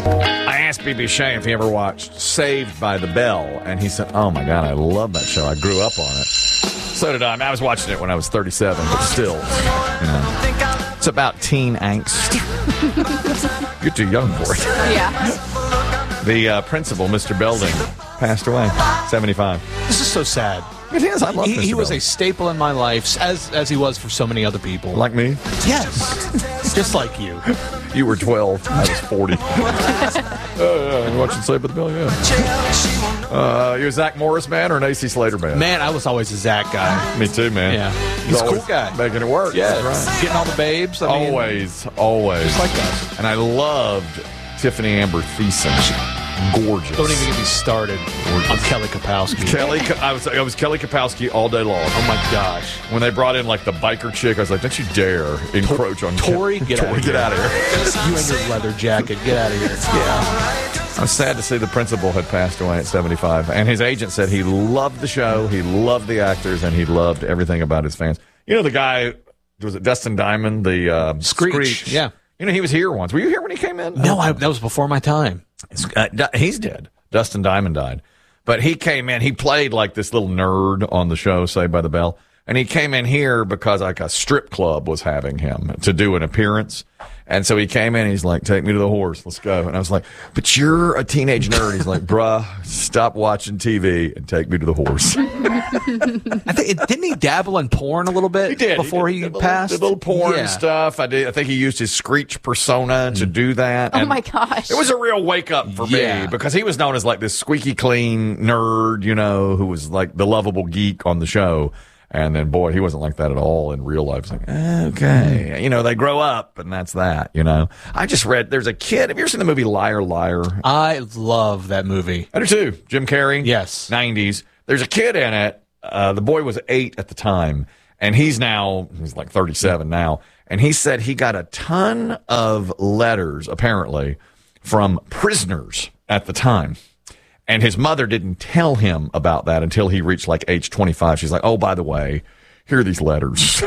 I asked B.B. Shea if he ever watched Saved by the Bell, and he said, oh, my God, I love that show. I grew up on it. So did I. I was watching it when I was 37, but still, it's about teen angst. You're too young for it. Yeah. The principal, Mr. Belding, passed away, 75. This is so sad. It is. I love Mr. He was Belding. a staple in my life, as he was for so many other people. Like me? Yes. Just like you. You were 12. I was 40. Yeah, watching Saved by the Bell, yeah. You a Zach Morris man or an A.C. Slater man? Man, I was always a Zach guy. Me too, man. Yeah. He's a cool guy. Making it work. Yeah, That's right. getting all the babes. I mean, Always. Just like us. And I loved Tiffany Amber Thiessen. Gorgeous. Don't even get me started on Kelly Kapowski. I was Kelly Kapowski all day long. Oh my gosh. When they brought in like the biker chick, I was like, don't you dare encroach on Tori, get out of here. Get out of here. You and your leather jacket, get out of here. Yeah. I was sad to see the principal had passed away at 75. And his agent said he loved the show, he loved the actors, and he loved everything about his fans. You know the guy, was it Dustin Diamond? The Screech. Yeah. You know, he was here once. Were you here when he came in? No, that was before my time. He's dead. Dustin Diamond died. But he came in. He played like this little nerd on the show, Saved by the Bell. And he came in here because like a strip club was having him to do an appearance. And so he came in and he's like, take me to the horse. Let's go. And I was like, but you're a teenage nerd. He's like, bruh, stop watching TV and take me to the horse. Didn't he dabble in porn a little bit He did. before he passed? Did little porn Yeah. stuff. I think he used his Screech persona to do that. Oh, And my gosh. It was a real wake up for Yeah. me because he was known as like this squeaky clean nerd, you know, who was like the lovable geek on the show. And then, boy, he wasn't like that at all in real life. It's like, okay. You know, they grow up, and that's that, you know. I just read, there's a kid. Have you ever seen the movie Liar, Liar? I love that movie. I do too. Jim Carrey. Yes. 90s. There's a kid in it. The boy was 8 at the time, and he's like 37 now. And he said he got a ton of letters, apparently, from prisoners at the time. And his mother didn't tell him about that until he reached like age 25. She's like, oh, by the way, here are these letters.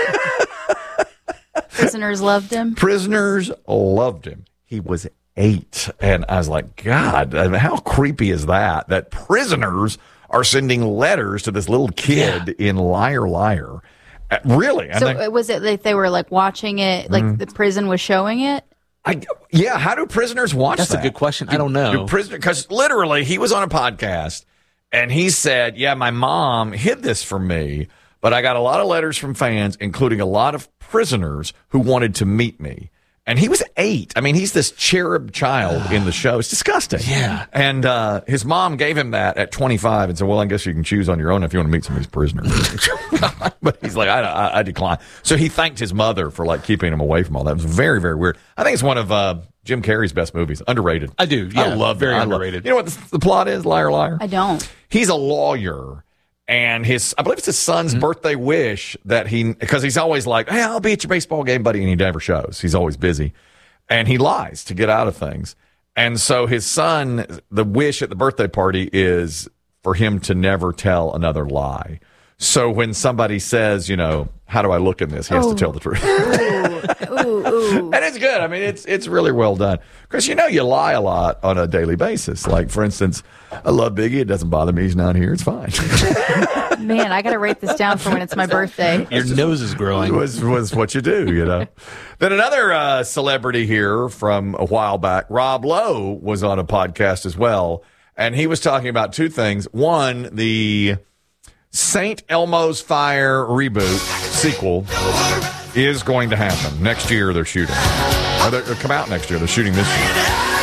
Prisoners loved him. Prisoners loved him. He was 8. And I was like, God, I mean, how creepy is that? That prisoners are sending letters to this little kid in Liar, Liar. Really? And So was it like they were like watching it, like the prison was showing it? yeah, how do prisoners watch that? That's a good question. I don't know. Because literally, he was on a podcast, and he said, yeah, my mom hid this from me, but I got a lot of letters from fans, including a lot of prisoners who wanted to meet me. And he was 8. I mean, he's this cherub child in the show. It's disgusting. Yeah. And his mom gave him that at 25 and said, well, I guess you can choose on your own if you want to meet some of these prisoners. But he's like, I decline. So he thanked his mother for like keeping him away from all that. It was very, very weird. I think it's one of Jim Carrey's best movies. Underrated. I do. Yeah, I love very it. underrated. You know what the plot is, Liar, Liar? I don't. He's a lawyer. And I believe it's his son's birthday wish that because he's always like, hey, I'll be at your baseball game, buddy. And he never shows. He's always busy. And he lies to get out of things. And so his son, the wish at the birthday party is for him to never tell another lie. So when somebody says, you know, how do I look in this? He has to tell the truth. Ooh. And it's good. I mean, it's really well done. Because, you know, you lie a lot on a daily basis. Like, for instance, I love Biggie. It doesn't bother me. He's not here. It's fine. Man, I got to write this down for when it's my birthday. Your nose is growing. was what you do, you know. Then another celebrity here from a while back, Rob Lowe, was on a podcast as well. And he was talking about two things. One, the St. Elmo's Fire reboot sequel is going to happen. Next year they're shooting. Or they'll come out next year. They're shooting this year.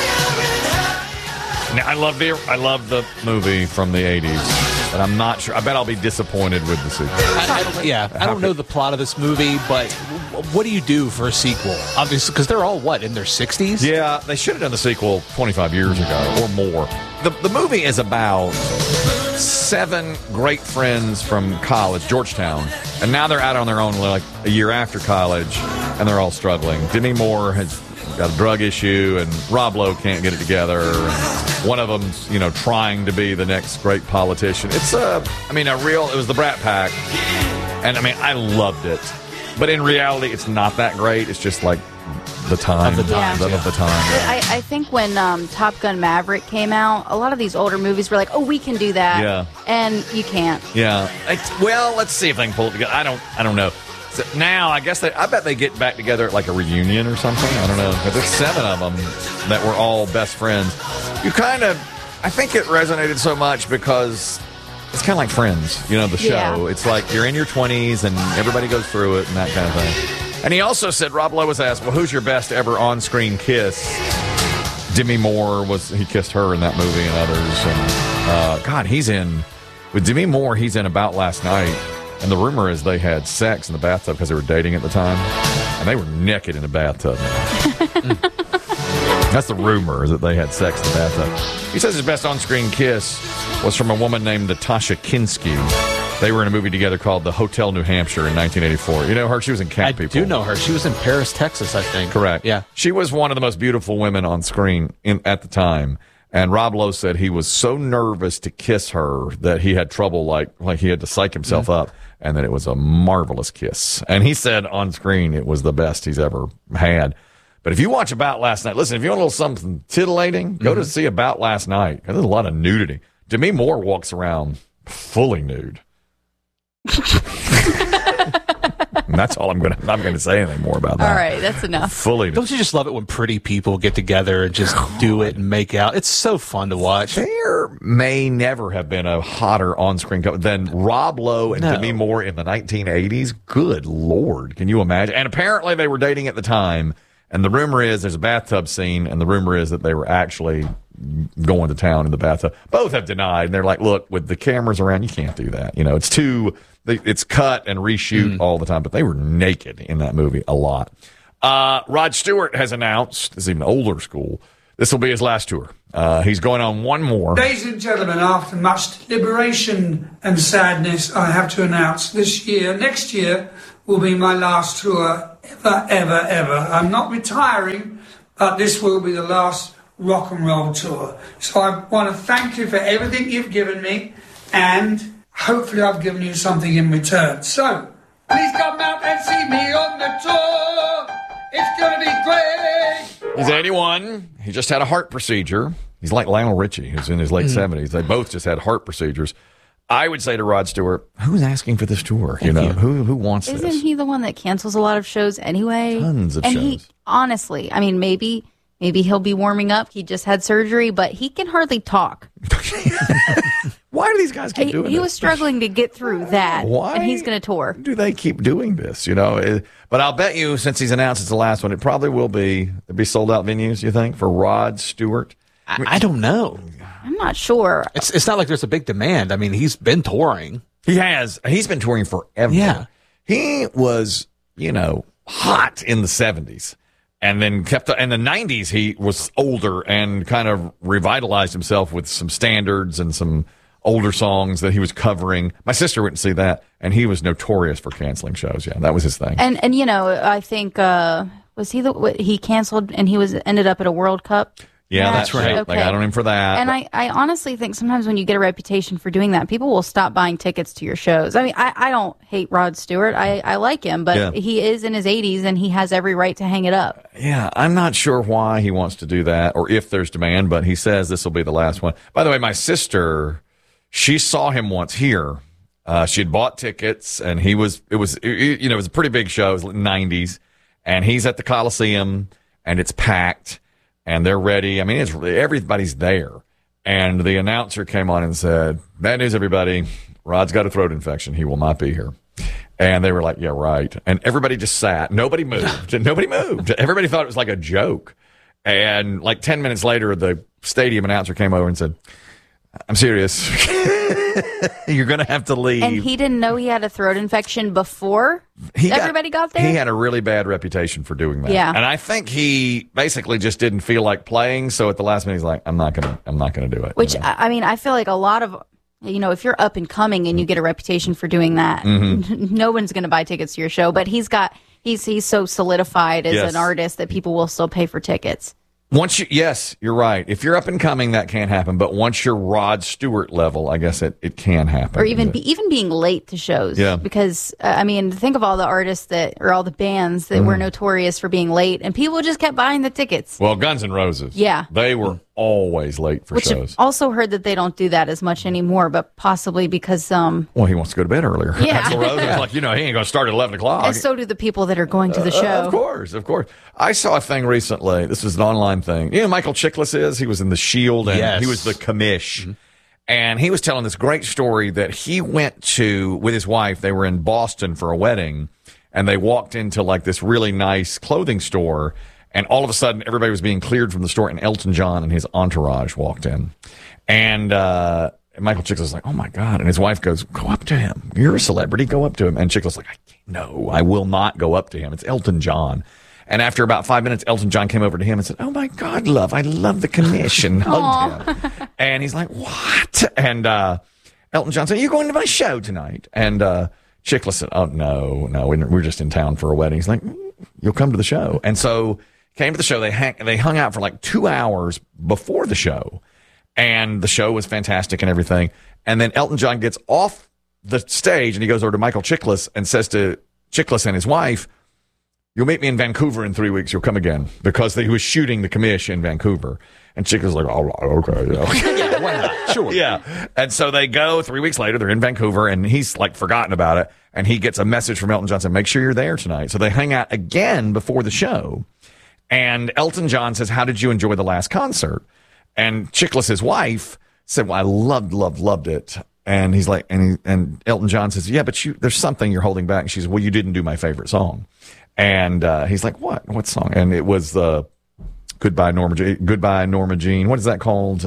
Now, I love the movie from the 80s, but I'm not sure. I bet I'll be disappointed with the sequel. I don't know the plot of this movie, but what do you do for a sequel? Obviously, because they're all, in their 60s? Yeah, they should have done the sequel 25 years ago or more. The movie is about 7 great friends from college, Georgetown, and now they're out on their own like a year after college, and they're all struggling. Demi Moore has got a drug issue, and Rob Lowe can't get it together. And one of them's, you know, trying to be the next great politician. It's it was the Brat Pack, and I mean, I loved it. But in reality, it's not that great. It's just like the time. Of the time, Of the time. I think when Top Gun Maverick came out, a lot of these older movies were like, "Oh, we can do that," Yeah. and you can't. Yeah. Well, let's see if they can pull it together. I don't know. So now, I guess I bet they get back together at like a reunion or something. I don't know. But there's 7 of them that were all best friends. I think it resonated so much because it's kind of like Friends, the show. Yeah. It's like you're in your 20s and everybody goes through it and that kind of thing. And he also said, Rob Lowe was asked, well, who's your best ever on-screen kiss? Demi Moore he kissed her in that movie and others. And with Demi Moore, he's in About Last Night. And the rumor is they had sex in the bathtub because they were dating at the time. And they were naked in the bathtub. That's the rumor, is that they had sex in the bathtub. He says his best on-screen kiss was from a woman named Natasha Kinski. They were in a movie together called The Hotel New Hampshire in 1984. You know her? She was in Cat People. I do know her. She was in Paris, Texas, I think. Correct. Yeah. She was one of the most beautiful women on screen at the time. And Rob Lowe said he was so nervous to kiss her that he had trouble, like he had to psych himself up, and that it was a marvelous kiss. And he said on screen it was the best he's ever had. But if you watch About Last Night, listen, if you want a little something titillating, go to see About Last Night. There's a lot of nudity. Demi Moore walks around fully nude. And that's all I'm going to say anything more about that. All right, that's enough. Fully nude. Don't you just love it when pretty people get together and just do it and make out? It's so fun to watch. There may never have been a hotter on-screen couple than Rob Lowe and Demi Moore in the 1980s. Good Lord. Can you imagine? And apparently they were dating at the time. And the rumor is there's a bathtub scene, and the rumor is that they were actually going to town in the bathtub. Both have denied. And they're like, look, with the cameras around, you can't do that. It's cut and reshoot all the time. But they were naked in that movie a lot. Rod Stewart has announced, this is even older school, this will be his last tour. He's going on one more. Ladies and gentlemen, after much deliberation and sadness, I have to announce next year will be my last tour ever. I'm not retiring, but this will be the last rock and roll tour. So I want to thank you for everything you've given me, and hopefully I've given you something in return. So, please come out and see me on the tour. It's going to be great. He's 81. He just had a heart procedure. He's like Lionel Richie, who's in his late 70s. They both just had heart procedures. I would say to Rod Stewart, who's asking for this tour? Who wants this? Isn't he the one that cancels a lot of shows anyway? Tons of shows. He, honestly, I mean, maybe he'll be warming up. He just had surgery, but he can hardly talk. Why do these guys keep doing this? He was struggling to get through that. Why? And he's going to tour. Do they keep doing this? But I'll bet you, since he's announced it's the last one, it probably will be sold out venues, you think, for Rod Stewart? I don't know. I'm not sure. It's not like there's a big demand. I mean, he's been touring. He has. He's been touring forever. Yeah. He was, hot in the 70s. And then in the 90s, he was older and kind of revitalized himself with some standards and some older songs that he was covering. My sister went and see that, and he was notorious for canceling shows. Yeah, that was his thing. And I think, was he canceled and he ended up at a World Cup? Yeah, that's right. Okay. They got on him for that. And I honestly think sometimes when you get a reputation for doing that, people will stop buying tickets to your shows. I mean, I don't hate Rod Stewart. I like him, but he is in his 80s and he has every right to hang it up. Yeah, I'm not sure why he wants to do that or if there's demand, but he says this will be the last one. By the way, my sister, she saw him once here. She had bought tickets, and it was a pretty big show. It was the 90s, and he's at the Coliseum, and it's packed. And they're ready. I mean, everybody's there. And the announcer came on and said, bad news, everybody. Rod's got a throat infection. He will not be here. And they were like, yeah, right. And everybody just sat. Nobody moved. Everybody thought it was like a joke. And like 10 minutes later, the stadium announcer came over and said, I'm serious. You're going to have to leave. And he didn't know he had a throat infection before everybody got there? He had a really bad reputation for doing that. Yeah. And I think he basically just didn't feel like playing. So at the last minute, he's like, I'm not going to do it. Which, I mean, I feel like a lot of, if you're up and coming and you get a reputation for doing that, no one's going to buy tickets to your show. But he's so solidified as an artist that people will still pay for tickets. Yes, you're right. If you're up and coming, that can't happen. But once you're Rod Stewart level, I guess it can happen. Or even being late to shows. Yeah. Because, think of all the artists or all the bands that were notorious for being late, and people just kept buying the tickets. Well, Guns N' Roses. Yeah. They were always late for shows. Also heard that they don't do that as much anymore, but possibly because... well, he wants to go to bed earlier. Yeah. Axl Rose is like, he ain't going to start at 11 o'clock. And so do the people that are going to the show. Of course. I saw a thing recently. This is an online thing. You know Michael Chiklis is? He was in The Shield, and he was the commish. Mm-hmm. And he was telling this great story that he went to, with his wife, they were in Boston for a wedding, and they walked into like this really nice clothing store, and all of a sudden everybody was being cleared from the store, and Elton John and his entourage walked in. And Michael Chiklis was like, oh my God. And his wife goes, go up to him. You're a celebrity. Go up to him. And Chiklis was like, no, I will not go up to him. It's Elton John. And after about 5 minutes, Elton John came over to him and said, oh my God, love, I love the commission. Hugged him. And he's like, what? And Elton John said, you're going to my show tonight. And Chiklis said, oh, no, we're just in town for a wedding. He's like, you'll come to the show. And so came to the show. They hung out for like 2 hours before the show. And the show was fantastic and everything. And then Elton John gets off the stage and he goes over to Michael Chiklis and says to Chiklis and his wife, you'll meet me in Vancouver in 3 weeks. You'll come again. Because he was shooting the commish in Vancouver. And Chiklis was like, all right, okay. Yeah, why not? Sure. Yeah. And so they go 3 weeks later. They're in Vancouver, and he's like forgotten about it. And he gets a message from Elton John saying, make sure you're there tonight. So they hang out again before the show. And Elton John says, how did you enjoy the last concert? And Chiklis, his wife, said, well, I loved it. And he's like, and Elton John says, yeah, but there's something you're holding back. And she says, well, you didn't do my favorite song. And he's like, what song? And it was the Goodbye Norma Jean. What is that called?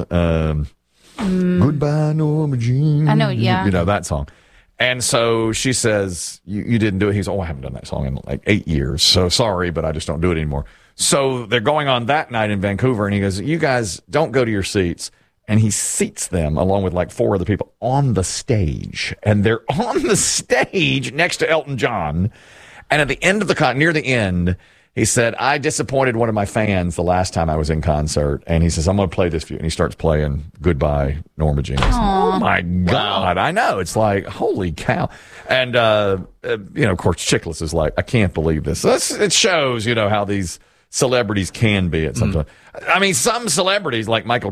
Goodbye Norma Jean. I know, yeah. You know that song. And so she says, you didn't do it. He's, I haven't done that song in like 8 years. So sorry, but I just don't do it anymore. So they're going on that night in Vancouver, and he goes, you guys don't go to your seats. And he seats them along with like 4 other people on the stage. And they're on the stage next to Elton John. And at the end of near the end, he said, I disappointed one of my fans the last time I was in concert. And he says, I'm going to play this for you. And he starts playing Goodbye, Norma Jean. Oh, my God. Wow. I know. It's like, holy cow. And, of course, Chiklis is like, I can't believe this. It shows, how these celebrities can be at some time. I mean, some celebrities like Michael